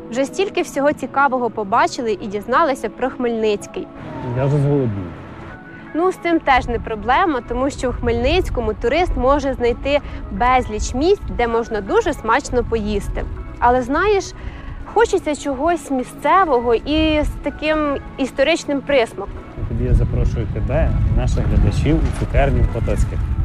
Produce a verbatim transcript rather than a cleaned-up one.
Вже стільки всього цікавого побачили і дізналися про Хмельницький. Я вже зголоднів. Ну, з цим теж не проблема, тому що в Хмельницькому турист може знайти безліч місць, де можна дуже смачно поїсти. Але знаєш, хочеться чогось місцевого і з таким історичним присмаком. Тоді я запрошую тебе і наших глядачів у цукерню Потоцьких.